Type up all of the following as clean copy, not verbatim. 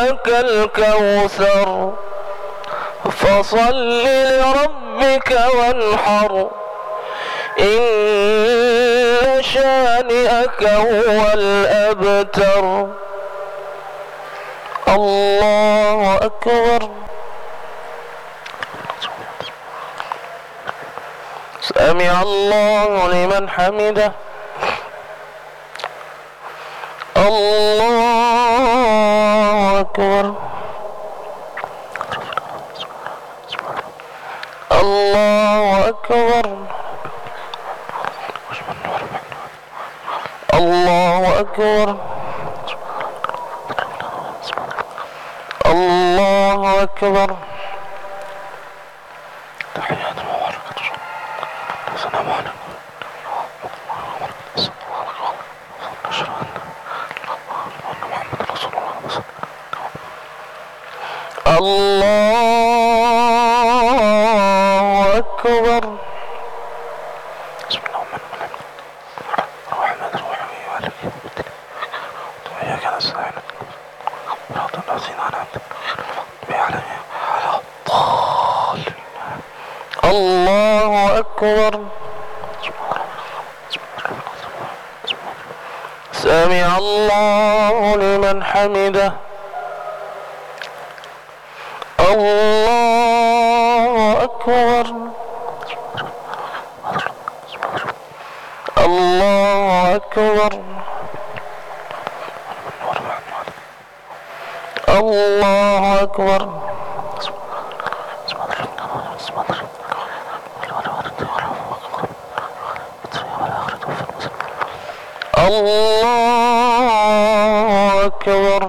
أعطيناك الكوثر فصل لربك وانحر إن شانئك هو الأبتر. الله أكبر. سمع الله لمن حمده. الله أكبر. الله أكبر. الله أكبر. الله أكبر. تحيات وبركاته. السلام عليكم. أشهد أن محمد رسول الله. الله أكبر. بسم الله الرحمن الرحيم. الرحمن الرحيم مالك يوم الدين وإياك نستعين صراط الذين أنعمت عليهم غير الضالين. الله أكبر. سمع الله لمن حمده. الله أكبر. الله أكبر. الله أكبر. الله أكبر.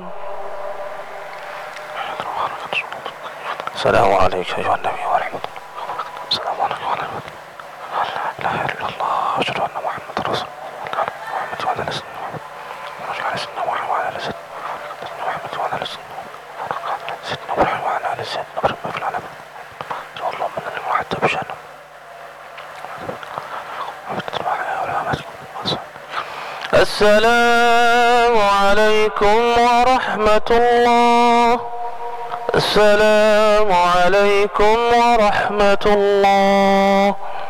السلام عليك أيها النبي ورحمة الله. السلام عليكم ورحمة الله. لا إله إلا الله. أشهد أن محمد رسول الله. محمد وعلى آله وسلم. ونرجع على سيدنا محمد وعلى آله وسلم. سيدنا محمد وعلى آله وسلم. سيدنا محمد وعلى آله وسلم. نبرم في العالم. اللهم إنا نحتى بشأنه. السلام عليكم ورحمة الله. السلام عليكم ورحمة الله.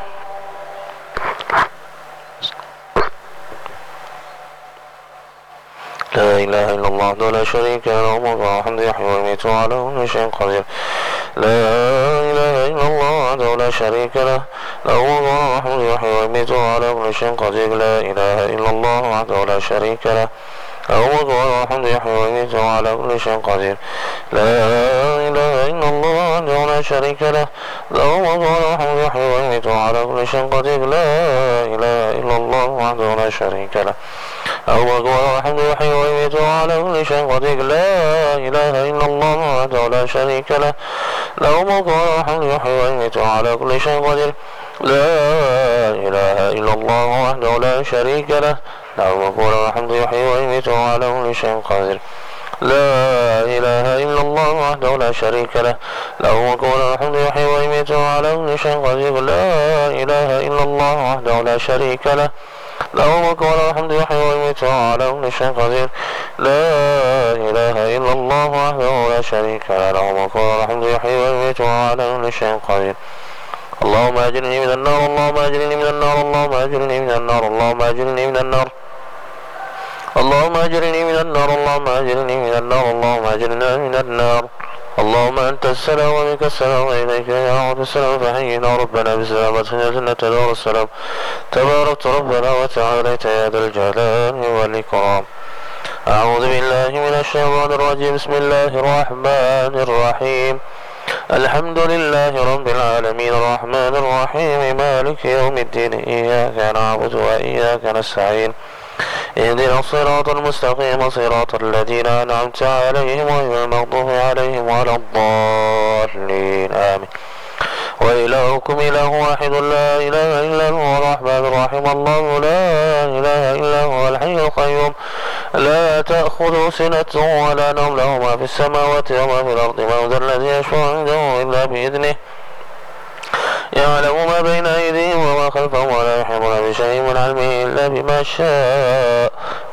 لا إله إلا الله وحده لا شريك له له الملك وله الحمد يحيي ويميت وعلى كل شيء قدير. لا إله إلا الله وحده لا شريك له له الملك وله الحمد يحيي ويميت وعلى كل شيء قدير. لا إله إلا الله وحده لا شريك له له الملك وله الحمد يحيي ويميت وعلى كل شيء قدير. لا إله إلا الله وحده لا شريك له له الملك وله الحمد يحيي ويميت وعلى كل شيء قدير. لا إله إلا الله وحده لا شريك له له الملك وله الحمد يحيي ويميت وعلى كل شيء قدير. لا إله إلا الله وحده لا شريك له له الملك وله الحمد يحيي ويميت وعلى كل شيء قدير. لا إله إلا الله وحده لا شريك له له الملك وله الحمد يحيي ويميت وعلى كل شيء قدير. لا إله إلا الله وحده لا شريك له له الملك وله الحمد يحيي ويميت وعلى كل شيء قدير. لا إله إلا الله وحده لا شريك له له الملك وله الحمد يحيي ويميت وعلى كل شيء قدير. لا إله إلا الله وحده لا شريك له له الملك وله الحمد يحيي ويميت وعلى كل شيء قدير. اللهم أجرني من النار. اللهم أجرني من النار. اللهم أجرني من النار. اللهم أجرني من النار. اللهم أجرني من النار. اللهم أجرني من النار. اللهم أجرنا من النار. اللهم أنت السلام ومنك السلام وإليك يعود السلام. فحينا ربنا بسلام وادخلنا جنة دار السلام. تباركت ربنا وتعاليت يا ذا الجلال والإكرام. أعوذ بالله من الشيطان الرجيم. بسم الله الرحمن الرحيم. الحمد لله رب العالمين الرحمن الرحيم مالك يوم الدين. إياك نعبد وإياك نستعين. اهدنا الصراط المستقيم صراط الذين أنعمت عليهم غير المغضوب عليهم ولا الضالين. آمين. وإلهكم إله واحد لا إله إلا هو الرحمن الرحيم. الله لا إله إلا هو الحي القيوم لا تأخذه سنة ولا نوم له ما في السماوات وما في الأرض. من ذا الذي يشفع عنده إلا بإذنه. يعلم ما بين أيديهم وما خلفهم ولا يحيطون بشيء من علمه إلا بما شاء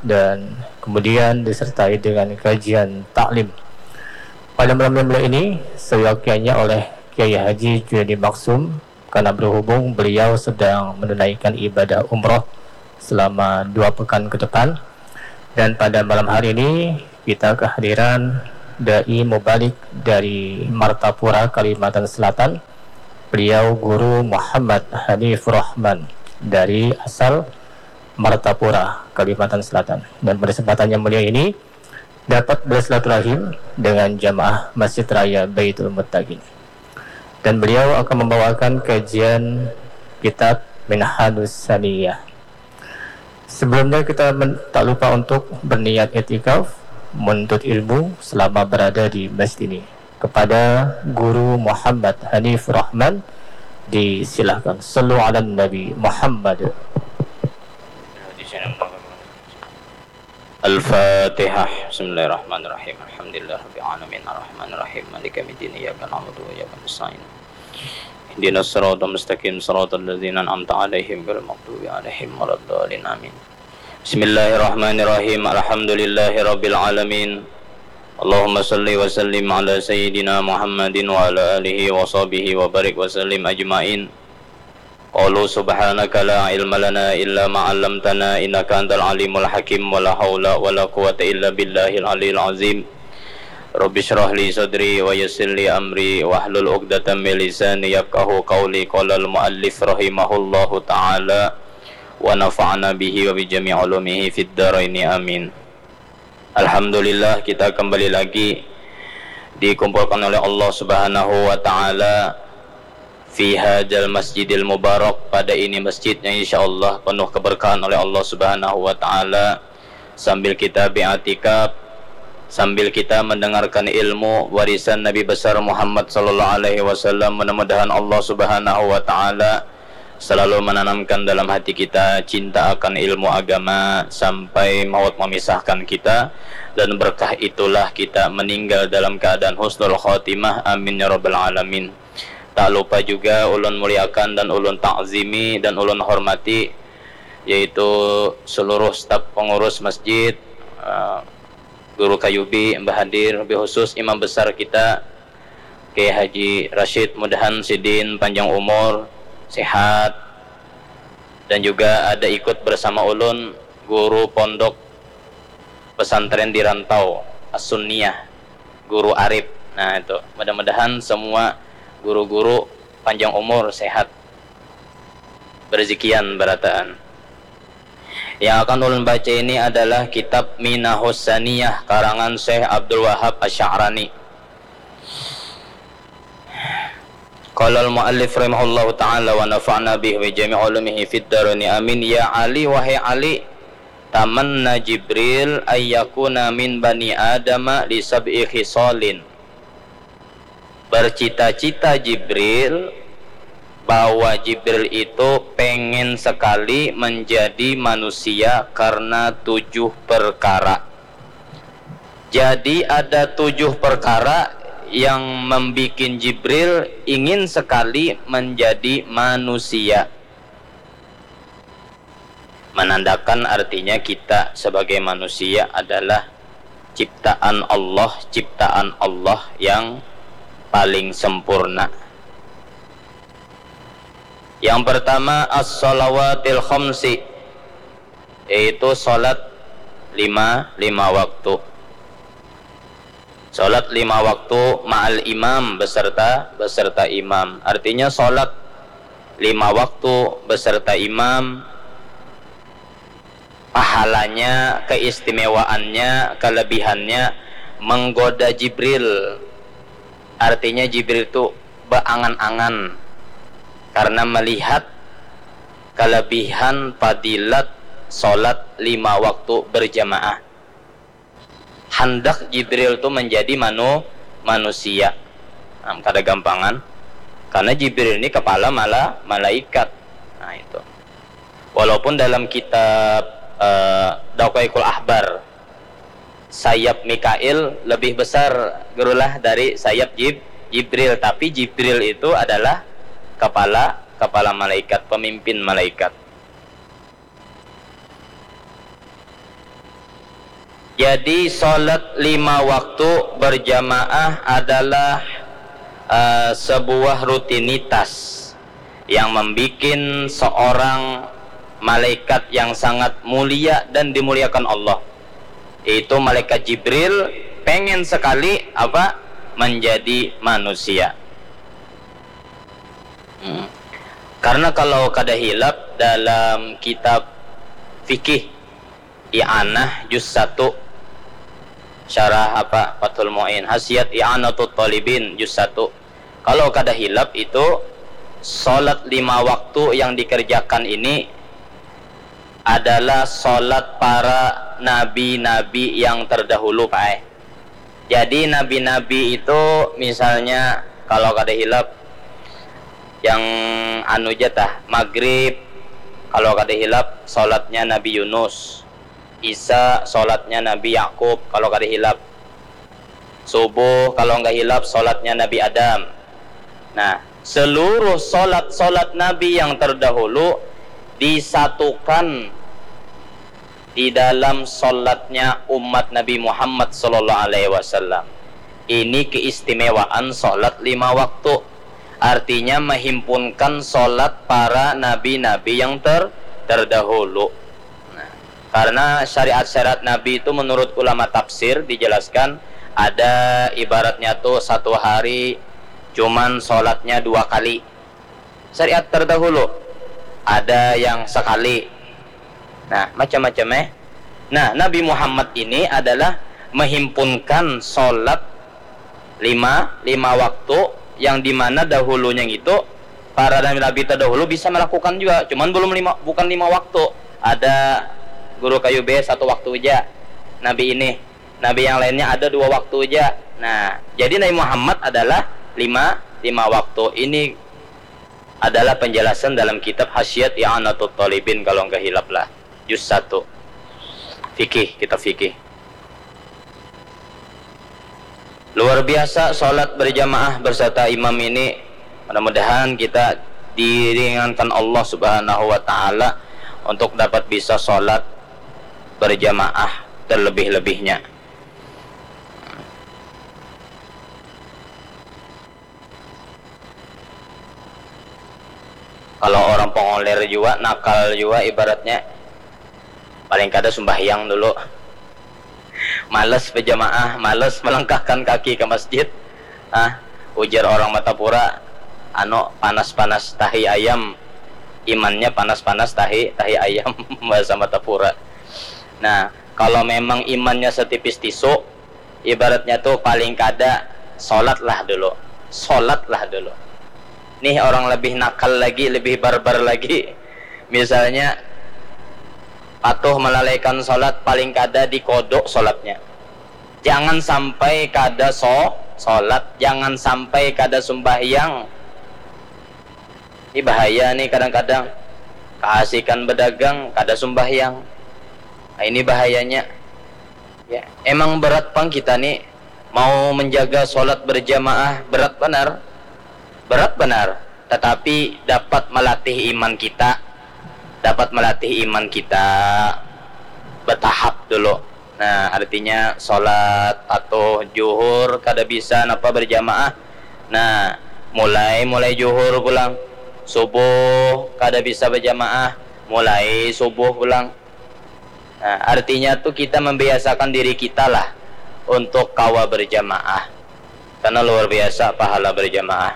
dan kemudian disertai dengan kajian taklim. Pada malam yang mulia ini seyogyanya oleh Kiai Haji Junaidi Maksum, karena berhubung beliau sedang menunaikan ibadah umroh selama 2 pekan ke depan. Dan pada malam hari ini kita kehadiran Dai Mubalik dari Martapura, Kalimantan Selatan. Beliau Guru Muhammad Hanif Rahman dari asal Martapura, Kalimantan Selatan. Dan pada kesempatan yang mulia ini dapat bersilaturahim dengan jamaah Masjid Raya Baitul Muttaqin. Dan beliau akan membawakan kajian kitab Minhajus Saniyah. Sebelumnya kita tak lupa untuk berniat i'tikaf menuntut ilmu selama berada di masjid ini. Kepada Guru Muhammad Hanif Rahman disilahkan. Sallu ala Nabi Muhammad. Al-Fatihah. Bismillahirrahmanirrahim. Alhamdulillah rabbil alamin arrahmanir rahim maliki yaumiddin iyyaka na'budu wa iyyaka nasta'in. Ihdinas siratal mustaqim siratal ladzina an'amta 'alaihim ghairil maghdubi 'alaihim waladdallin. Amin. Bismillahirrahmanirrahim. Alhamdulillahi rabbil alamin. Allahumma salli wa sallim ala sayyidina Muhammadin wa ala alihi wa sahbihi wa barik wa sallim ajma'in. Qalu subhanaka la ilma lana illa ma 'allamtana innaka antal alimul hakim wa la haula wa la quwwata illa billahil aliyil azim. Rabbi shrah li sadri wa yassir li amri wa hlul 'uqdatam min lisani yafqahu qawli. Qala al muallif rahimahullahu ta'ala wa nafa'ana bihi wa bi jami' ulumihi fid dharaini amin. Alhamdulillah, kita kembali lagi dikumpulkan oleh Allah Subhanahu wa taala fi hadzal masjidil mubarak, pada ini masjid yang insyaallah penuh keberkahan oleh Allah Subhanahu wa taala, sambil kita bi'atikaf, sambil kita mendengarkan ilmu warisan Nabi besar Muhammad sallallahu alaihi wasallam. Mudah-mudahan Allah Subhanahu wa taala selalu menanamkan dalam hati kita cinta akan ilmu agama sampai maut memisahkan kita, dan berkah itulah kita meninggal dalam keadaan husnul khotimah. Amin ya rabbal alamin. Tak lupa juga ulun muliakan dan ulun ta'zimi dan ulun hormati, yaitu seluruh staf pengurus masjid, Guru Kayubi, Mbah Hadir, lebih khusus imam besar kita Kiai Haji Rashid Mudahan Sidin, panjang umur, sehat. Dan juga ada ikut bersama ulun guru pondok pesantren di rantau As-Sunniyah, Guru Arif. Nah itu, mudah-mudahan semua guru-guru panjang umur, sehat, berzikian berataan. Yang akan ulun baca ini adalah kitab Minhajus Saniyah karangan Syekh Abdul Wahab Asy-Sya'rani. Qala al-muallif rahimahullahu ta'ala wa nafa'na bihi wa jami' ulumihi fid dharaini amin. Ya Ali, wahai Ali, tamanna Jibril ayyakuna min bani Adama li sab'i khisalin. Bercita-cita Jibril bahwa Jibril itu pengen sekali menjadi manusia karena 7 perkara. Jadi ada 7 perkara yang membuat Jibril ingin sekali menjadi manusia. Menandakan artinya kita sebagai manusia adalah ciptaan Allah yang paling sempurna. Yang pertama as-shalawatil khamsi, yaitu salat 5 waktu. Salat 5 waktu ma'al imam, beserta imam. Artinya salat 5 waktu beserta imam, pahalanya, keistimewaannya, kelebihannya menggoda Jibril. Artinya Jibril itu beangan-angan karena melihat kelebihan fadilat salat 5 waktu berjamaah. Hendak Jibril itu menjadi manusia. Nah, kada gampangan. Karena Jibril ini kepala malaikat. Nah itu. Walaupun dalam kitab Daqaiqul Ahbar, sayap Mikail lebih besar gerulah dari sayap Jibril, tapi Jibril itu adalah kepala malaikat, pemimpin malaikat. Jadi sholat 5 waktu berjamaah adalah sebuah rutinitas yang membikin seorang malaikat yang sangat mulia dan dimuliakan Allah, itu malaikat Jibril, pengen sekali menjadi manusia. Karena kalau kada hilap dalam kitab fikih I'anah juz 1 syarah Fathul Mu'in, Hasyiat I'anatut Talibin juz 1, kalau kada hilap itu salat 5 waktu yang dikerjakan ini adalah salat para nabi-nabi yang terdahulu, Pak. Jadi nabi-nabi itu misalnya kalau kada hilap yang maghrib, kalau kada hilap salatnya Nabi Yunus. Isya salatnya Nabi Yakub kalau kada hilap. Subuh kalau enggak hilap salatnya Nabi Adam. Nah, seluruh salat Nabi yang terdahulu disatukan di dalam salatnya umat Nabi Muhammad sallallahu alaihi wasallam. Ini keistimewaan salat 5 waktu. Artinya menghimpunkan salat para nabi-nabi yang terdahulu. Karena syariat-syariat Nabi itu menurut ulama tafsir dijelaskan ada ibaratnya tuh satu hari cuman sholatnya 2 kali. Syariat terdahulu ada yang sekali. Nah, macam-macam Nah, Nabi Muhammad ini adalah menghimpunkan sholat 5 waktu yang dimana dahulunya itu para nabi-nabi terdahulu bisa melakukan juga, cuman bukan 5 waktu. Ada guru kayu B 1 waktu aja. Nabi yang lainnya ada 2 waktu aja. Nah, jadi Nabi Muhammad adalah 5 waktu. Ini adalah penjelasan dalam kitab Hasyiat I'anatut Talibin kalau enggak hilap lah, juz 1 fikih, kitab fikih. Luar biasa sholat berjamaah berserta imam ini. Mudah-mudahan kita diringankan Allah subhanahu wa ta'ala untuk dapat bisa sholat berjamaah terlebih-lebihnya. Kalau orang pengoler juga, nakal juga ibaratnya, paling kada sembahyang dulu, malas berjamaah, malas melangkahkan kaki ke masjid. Ujar orang Matapura, panas-panas tahi ayam, imannya panas-panas tahi ayam bahasa Matapura. Nah, kalau memang imannya setipis tisu, ibaratnya tuh paling kada sholatlah dulu. Nih orang lebih nakal lagi, lebih barbar lagi, misalnya patuh melalaikan sholat, paling kada dikodok sholatnya. Jangan sampai kada sholat, jangan sampai kada sembahyang. Ini bahaya nih kadang-kadang, keasikan berdagang kada sembahyang. Nah, ini bahayanya. Ya, emang berat pang kita nih mau menjaga sholat berjamaah, berat benar. Tetapi dapat melatih iman kita, bertahap dulu. Nah, artinya sholat atau juhur kada bisa berjamaah. Nah, mulai juhur pulang, subuh kada bisa berjamaah, mulai subuh pulang. Nah, artinya tuh kita membiasakan diri kita lah untuk kawa berjamaah, karena luar biasa pahala berjamaah.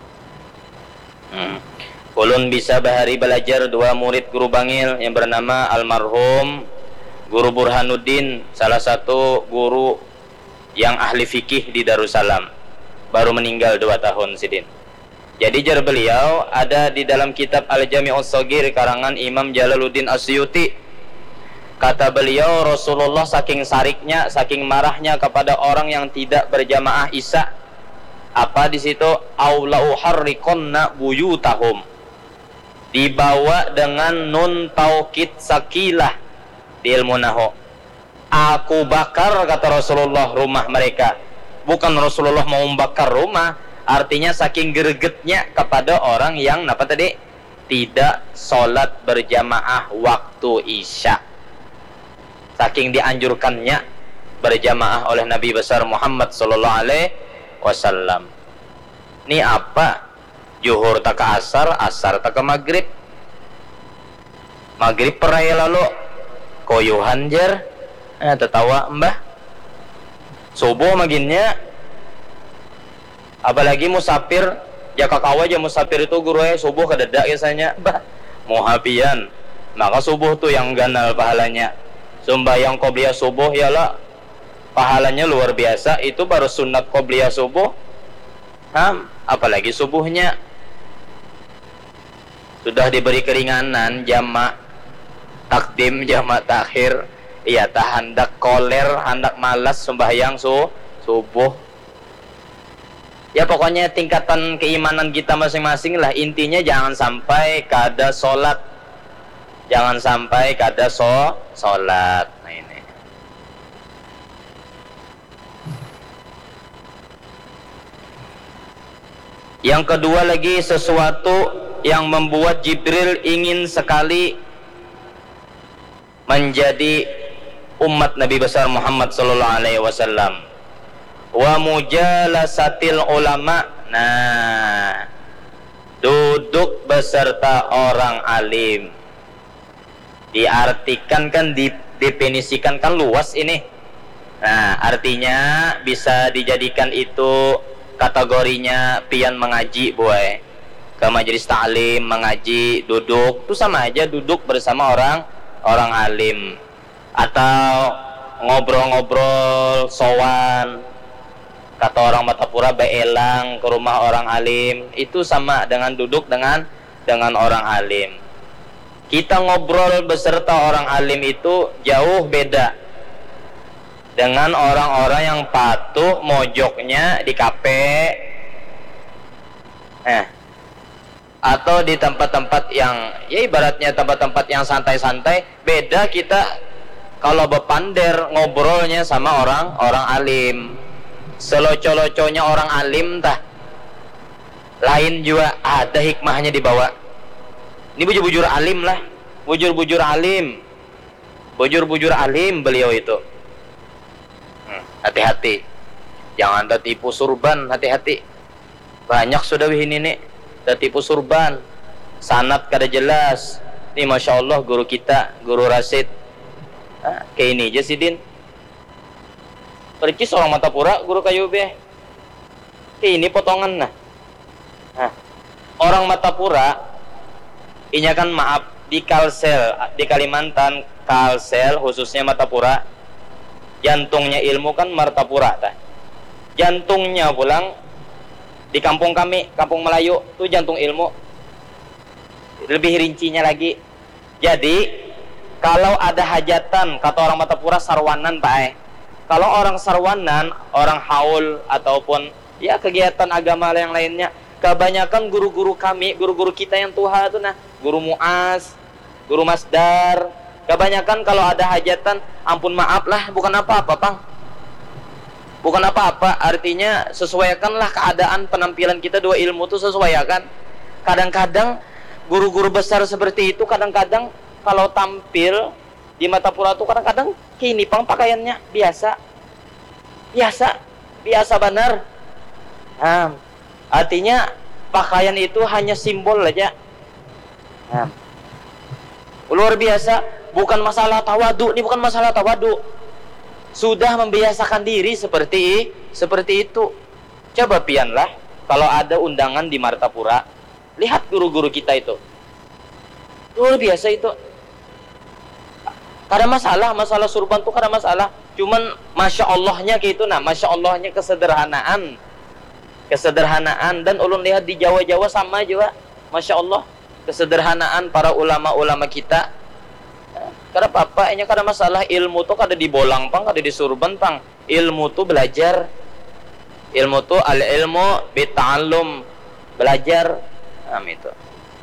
Ulun bisa bahari belajar 2 murid guru bangil yang bernama almarhum Guru Burhanuddin, salah satu guru yang ahli fikih di Darussalam, baru meninggal 2 tahun sidin. Jadi jar beliau ada di dalam kitab Al-Jami'us Shaghir karangan Imam Jalaluddin Asyuti. Kata beliau, Rasulullah saking sariknya, saking marahnya kepada orang yang tidak berjamaah isya. Apa di situ? Aulau harriqanna buyutahum. Dibawa dengan nun taukid sakilah di ilmu nahwu. Aku bakar, kata Rasulullah, rumah mereka. Bukan Rasulullah mau membakar rumah, artinya saking gregetnya kepada orang yang tidak sholat berjamaah waktu isya. Saking dianjurkannya berjamaah oleh Nabi besar Muhammad sallallahu alaihi wasallam. Ini apa? Zuhur tak ke asar, asar tak ke maghrib. Maghrib perai lalu koyuhan jer. Tertawa mbah. Subuh maginnya. Apalagi musafir, jaka kawa aja musafir itu guru subuh kededak biasanya. Mbah, muhafian. Maka subuh tuh yang ganal pahalanya. Sembahyang qobliyah subuh yalah pahalanya luar biasa. Itu baru sunat qobliyah subuh. Apalagi subuhnya sudah diberi keringanan jamak takdim, jamak takhir. Iya, tak hendak koler, hendak malas sembahyang subuh. Ya pokoknya tingkatan keimanan kita masing-masing lah. Intinya jangan sampai kada sholat, jangan sampai kada sholat. Nah ini. Yang kedua lagi, sesuatu yang membuat Jibril ingin sekali menjadi umat Nabi besar Muhammad sallallahu alaihi wasallam. Wa mujalasatil ulama. Nah, duduk beserta orang alim. Diartikan kan, didefinisikan kan luas ini. Nah, artinya bisa dijadikan itu kategorinya pian mengaji boy. Ke majelis ta'lim, mengaji, duduk, itu sama aja duduk bersama orang alim. Atau ngobrol-ngobrol sowan, kata orang Matapura beelang ke rumah orang alim, itu sama dengan duduk dengan orang alim. Kita ngobrol beserta orang alim itu jauh beda dengan orang-orang yang patuh mojoknya di kafe, atau di tempat-tempat yang ya ibaratnya tempat-tempat yang santai-santai. Beda kita kalau bepander ngobrolnya sama orang alim. Seloco-loconya orang alim tah lain juga ada hikmahnya dibawa. Ini bujur-bujur alim lah, bujur-bujur alim, bujur-bujur alim beliau itu. Hati-hati, jangan tertipu surban, hati-hati. Banyak sudah ini nih tertipu surban, sanad kada jelas. Ini masya Allah guru kita, guru Rasid. Kayak ini aja sih Din. Pergi seorang Matapura, guru kayu be. Kayak ini potongan nah. Orang Matapura, inya kan maaf di Kalsel, di Kalimantan Kalsel khususnya Matapura. Jantungnya ilmu kan Martapura tah. Jantungnya pulang di kampung kami, kampung Melayu, tuh jantung ilmu. Lebih rincinya lagi. Jadi kalau ada hajatan, kata orang Matapura sarwanan Pak Kalau orang sarwanan, orang haul ataupun ya kegiatan agama yang lainnya, kebanyakan guru-guru kami, guru-guru kita yang tua itu nah, guru Muaz, guru Masdar, kebanyakan kalau ada hajatan, ampun maaf lah, bukan apa-apa Bang. Bukan apa-apa, artinya sesuaikanlah keadaan penampilan kita, dua ilmu itu sesuaikan. Kadang-kadang guru-guru besar seperti itu kadang-kadang kalau tampil di Matapura itu kadang-kadang kini pang pakaiannya biasa benar. Artinya pakaian itu hanya simbol aja. Luar biasa, bukan masalah tawadu, ini bukan masalah tawadu. Sudah membiasakan diri seperti itu. Coba pianlah kalau ada undangan di Martapura, lihat guru-guru kita itu. Luar biasa itu. Kada masalah surban tuh kada masalah. Cuman masya Allahnya gitu nah, masya Allahnya kesederhanaan dan ulun lihat di Jawa-Jawa sama juga, masya Allah kesederhanaan para ulama-ulama kita. Kada apa-apa, ini kada masalah. Ilmu tuh kada dibolang pang, kada disurban pang. Ilmu tuh belajar. Ilmu tuh al-ilmu bita'allum, belajar. Itu.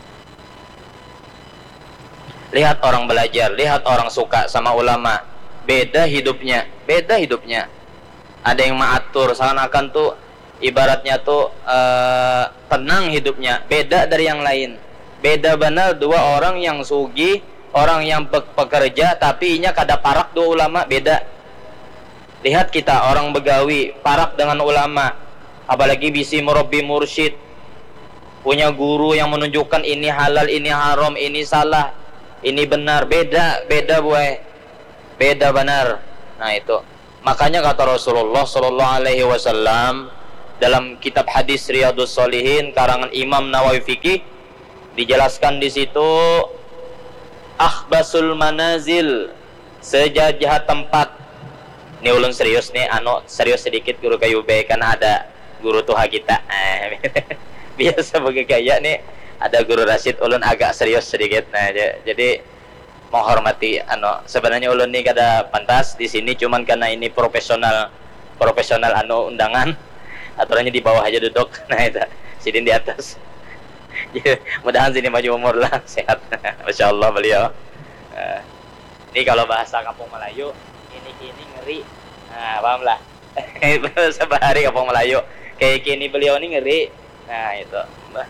Lihat orang belajar, lihat orang suka sama ulama. Beda hidupnya. Ada yang maatur, seakan-akan tuh ibaratnya tuh tenang hidupnya. Beda dari yang lain. Beda benar dua orang yang sugih, orang yang pekerja tapi inya kada parak, dua ulama beda. Lihat kita orang begawi parak dengan ulama, apalagi bisi murabbi mursyid, punya guru yang menunjukkan ini halal, ini haram, ini salah, ini benar. Beda buai, beda benar. Nah itu makanya kata Rasulullah sallallahu alaihi wasallam dalam kitab hadis Riyadhus Shalihin karangan Imam Nawawi Fikih, dijelaskan di situ akhbasul manazil, sejahat tempat. Ini ulun serius nih, serius sedikit guru kayu be, karena ada guru tuha kita. Biasa bagi gaya nih, ada guru Rasid, ulun agak serius sedikit. Nah, jadi menghormati sebenarnya ulun nih kada pantas di sini, cuman karena ini profesional undangan, aturannya di bawah aja duduk. Nah itu sidin di atas. Mudahan sini maju umur lah, sehat. Masya Allah beliau. Ini kalau bahasa kampung Melayu, ini ngeri. Nah, paham lah. Bahasa bahari kampung Melayu. Kayak gini beliau ini ngeri. Nah itu.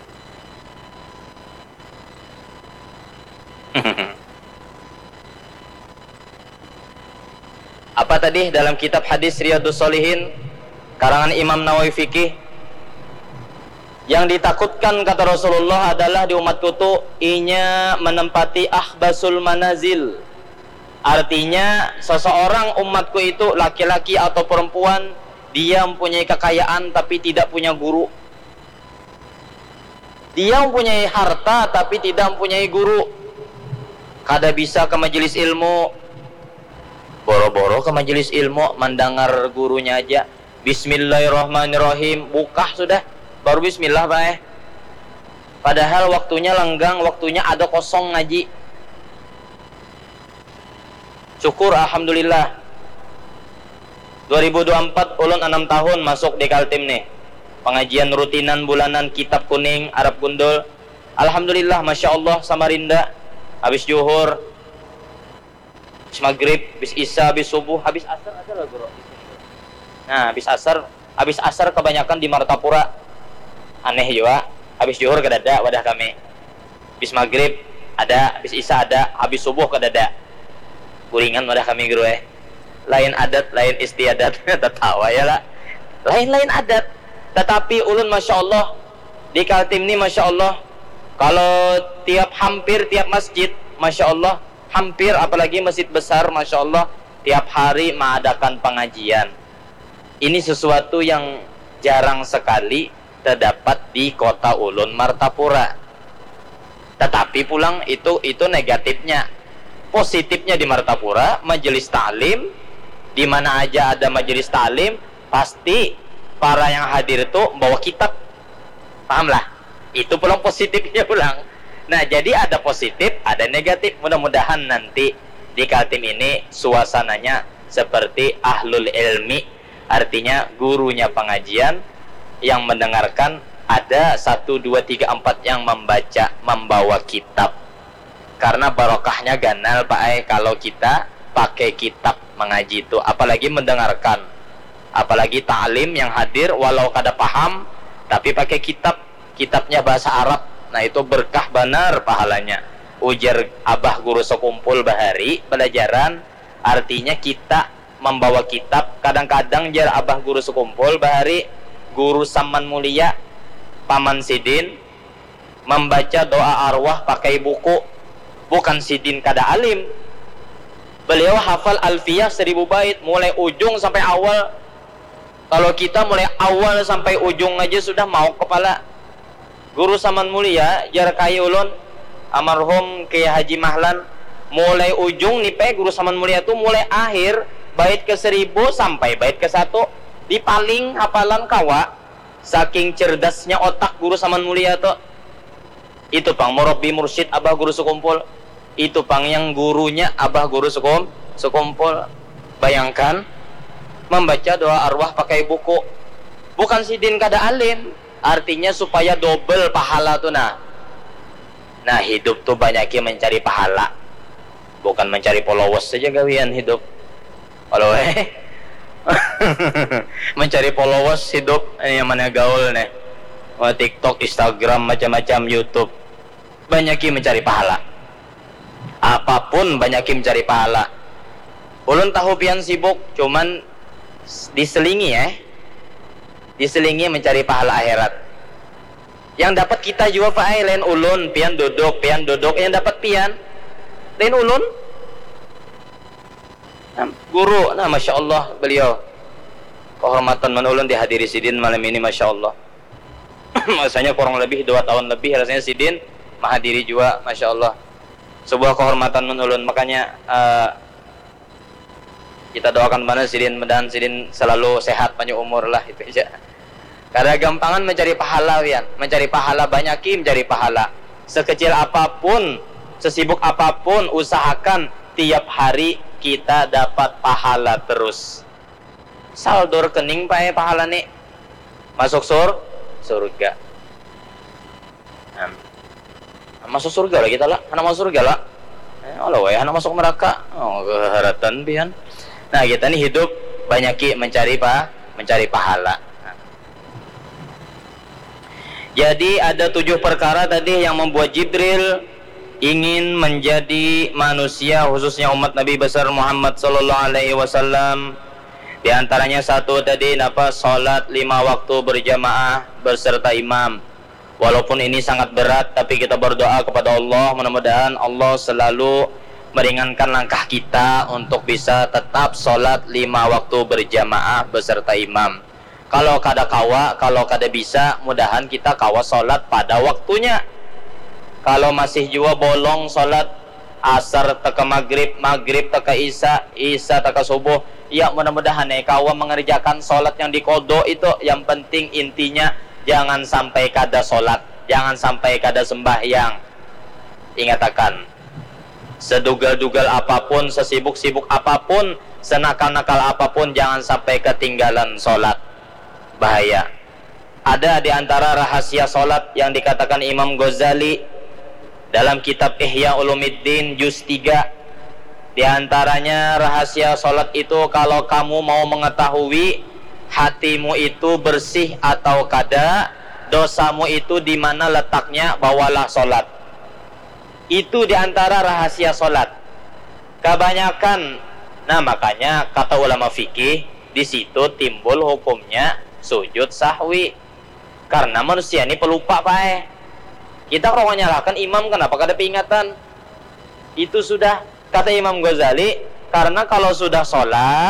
Apa tadi dalam kitab hadis Riyadhus Shalihin karangan Imam Nawawi Fikih, yang ditakutkan kata Rasulullah adalah di umatku tu inya menempati ahbasul manazil. Artinya seseorang umatku itu laki-laki atau perempuan, dia mempunyai kekayaan tapi tidak punya guru. Dia mempunyai harta tapi tidak mempunyai guru. Kada bisa ke majelis ilmu, boro-boro ke majelis ilmu mendengar gurunya aja. Bismillahirrahmanirrahim, buka sudah, baru bismillah bae. Padahal waktunya lenggang, waktunya ada kosong ngaji. Syukur alhamdulillah 2024 ulun 6 tahun masuk di Kaltim nih. Pengajian rutinan bulanan kitab kuning Arab Gundul. Alhamdulillah, Masya Allah, Samarinda. Habis Juhur, habis Maghrib, habis Isya, habis Subuh, habis Asar ada lah guru. Nah, habis Asar kebanyakan di Martapura. Aneh juga. Habis Juhur kedada wadah kami. Habis Maghrib ada, habis Isya ada, habis Subuh kedada. Kuringan wadah kami guru lain adat, lain istiadat. Tertawa ya lah. Lain adat. Tetapi ulun Masya Allah di Kaltim ini Masya Allah, kalau hampir tiap masjid Masya Allah, hampir apalagi masjid besar Masya Allah, tiap hari mengadakan pengajian. Ini sesuatu yang jarang sekali terdapat di kota Ulun Martapura. Tetapi pulang itu negatifnya. Positifnya di Martapura, majelis ta'lim, di mana aja ada majelis ta'lim, pasti para yang hadir itu bawa kitab. Pahamlah? Itu pulang positifnya pulang. Nah, jadi ada positif, ada negatif. Mudah-mudahan nanti di Kaltim ini suasananya seperti ahlul ilmi, artinya gurunya pengajian yang mendengarkan ada 1, 2, 3, 4 yang membawa kitab. Karena barokahnya ganal Pak kalau kita pakai kitab mengaji itu, apalagi mendengarkan, apalagi ta'lim yang hadir walau kada paham tapi pakai kitabnya bahasa Arab. Nah itu berkah benar pahalanya. Ujar abah guru sekumpul bahari pelajaran, artinya kita membawa kitab. Kadang-kadang jar abah guru sekumpul bahari, guru Saman Mulia Paman Sidin membaca doa arwah pakai buku. Bukan Sidin kada alim, beliau hafal Alfiyah 1000 bait mulai ujung sampai awal. Kalau kita mulai awal sampai ujung aja sudah mau kepala. Guru Saman Mulia jar kai ulun almarhum Kiai Haji Mahlan, mulai ujung nih guru Saman Mulia tuh mulai akhir bait ke 1000 sampai bait ke 1 di paling hafalan kawa. Saking cerdasnya otak guru Saman Mulia tuh. Itu pang murabbi mursyid abah guru sekumpul. Itu pang yang gurunya abah guru sekumpul. Bayangkan membaca doa arwah pakai buku. Bukan Sidin kada alim, artinya supaya double pahala tuh. Nah hidup tuh banyaknya mencari pahala, bukan mencari followers saja gawian hidup. Kalau mencari followers hidup ini yang mana gaul nih. TikTok, Instagram, macam-macam, YouTube. Banyakin mencari pahala. Apapun banyakin mencari pahala. Ulun tahu pian sibuk, cuman diselingi diselingi mencari pahala akhirat. Yang dapat kita juga Pak lain ulun pian duduk yang dapat pian lain ulun. Guru, Masya Allah beliau kehormatan man ulun dihadiri sidin malam ini, Masya Allah. Masanya kurang lebih 2 tahun lebih rasanya sidin menghadiri juga, Masya Allah. Sebuah kehormatan man ulun, makanya kita doakan mana sidin, mudahan sidin selalu sehat panjang umur lah, itu aja. Karena gampangan mencari pahala mencari pahala, banyaki mencari pahala. Sekecil apapun, sesibuk apapun, usahakan tiap hari kita dapat pahala terus. Saldo rekening pahala nih masuk surga. Masuk surga lah kita lah, anak masuk surga lah. Allah weh, anak masuk neraka. Oh, keharatan pian. Nah, kita nih hidup banyaki mencari pahala. Jadi ada 7 perkara tadi yang membuat Jibril ingin menjadi manusia, khususnya umat Nabi besar Muhammad sallallahu alaihi wasallam. Di antaranya satu tadi salat 5 waktu berjamaah beserta imam. Walaupun ini sangat berat, tapi kita berdoa kepada Allah, mudah-mudahan Allah selalu meringankan langkah kita untuk bisa tetap salat 5 waktu berjamaah beserta imam. Kalau kada bisa, mudahan kita kawa salat pada waktunya. Kalau masih juga bolong salat asar teka maghrib teka isya teka subuh, ya mudah-mudahan kawa mengerjakan salat yang dikodok itu. Yang penting intinya jangan sampai kada salat, jangan sampai kada sembahyang. Ingat akan sedugal-dugal apapun, sesibuk-sibuk apapun, senakal-nakal apapun, jangan sampai ketinggalan salat. Bahaya. Ada di antara rahasia salat yang dikatakan Imam Ghazali dalam kitab Ihya Ulumuddin juz 3. Di antaranya rahasia salat itu, kalau kamu mau mengetahui hatimu itu bersih atau kada, dosamu itu di mana letaknya, bawalah salat. Itu di antara rahasia salat. Kebanyakan, makanya kata ulama fikih, di situ timbul hukumnya sujud sahwi. Karena manusia ini pelupa kita kalau menyalahkan imam, kenapa kada peringatan? Itu sudah kata Imam Ghazali, karena kalau sudah sholat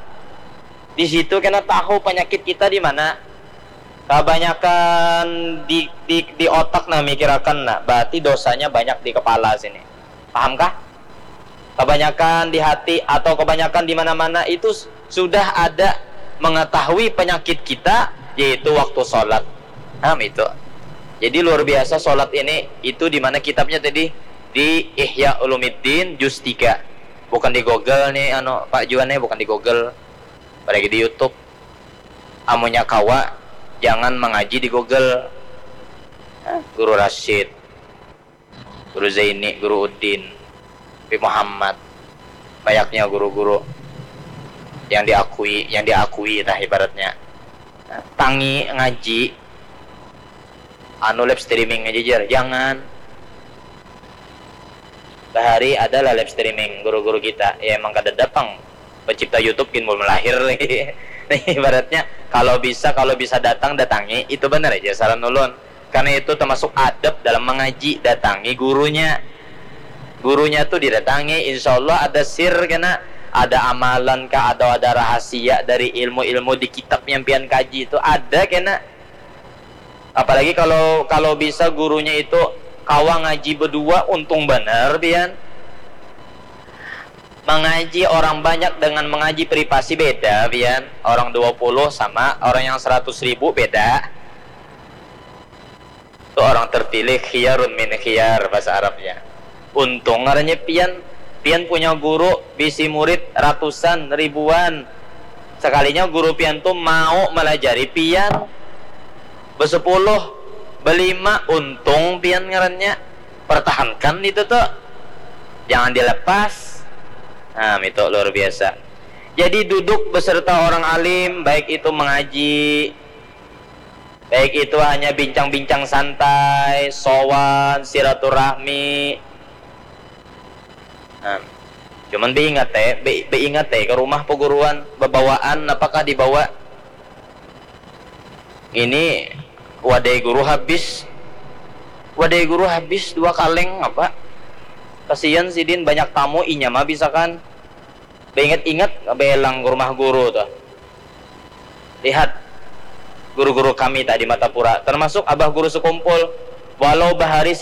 di situ kena tahu penyakit kita di mana. Kebanyakan di otak mikirakan berarti dosanya banyak di kepala sini. Pahamkah? Kebanyakan di hati atau kebanyakan di mana-mana, itu sudah ada mengetahui penyakit kita, yaitu waktu sholat. Itu. Jadi luar biasa sholat ini. Itu di mana kitabnya tadi, di Ihya Ulumuddin juz 3. Bukan di Google nih Pak Juan, bukan di Google, apalagi di YouTube. Amunya kawa jangan mengaji di Google. Guru Rashid, Guru Zaini, Guru Udin, Nabi Muhammad, banyaknya guru-guru yang diakui ibaratnya. Tangi ngaji live streaming aja jangan. Bahari adalah live streaming guru-guru kita, ya emang kada datang pencipta YouTube mau melahir lagi. Ibaratnya kalau bisa datangi, itu benar aja saran ulun. Karena itu termasuk adab dalam mengaji, datangi gurunya tuh didatangi. Insya Allah ada kena ada amalan kah, atau ada rahasia dari ilmu-ilmu di kitab yang pian kaji itu ada kena. Apalagi kalau bisa gurunya itu kawa ngaji berdua, untung bener pian. Mengaji orang banyak dengan mengaji privasi beda pian. Orang 20 sama orang yang 100.000 beda. Itu orang terpilih khiyarun min khiyar bahasa Arabnya. Untung ngarannya pian punya guru bisi murid ratusan ribuan. Sekalinya guru pian tuh mau melajari pian bersepuluh belima, untung pian ngarannya. Pertahankan itu tuh, jangan dilepas. Itu luar biasa. Jadi duduk beserta orang alim, baik itu mengaji, baik itu hanya bincang-bincang santai, sowan, silaturahmi. Cuman ingat ke rumah peguruan bebawaan apakah dibawa ini wadai guru habis 2 kaleng apa kasihan sidin banyak tamu inya mah bisa kan ingat belang ke rumah guru tuh. Lihat guru-guru kami tadi Matapura termasuk abah guru sekumpul walau bahari